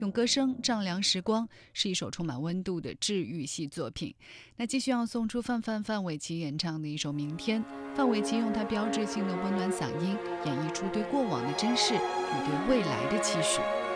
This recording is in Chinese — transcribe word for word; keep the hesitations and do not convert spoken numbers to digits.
用歌声丈量时光，是一首充满温度的治愈系作品。那继续要送出范范范玮琪演唱的一首《明天》。范玮琪用她标志性的温暖嗓音，演绎出对过往的珍视与对未来的期许。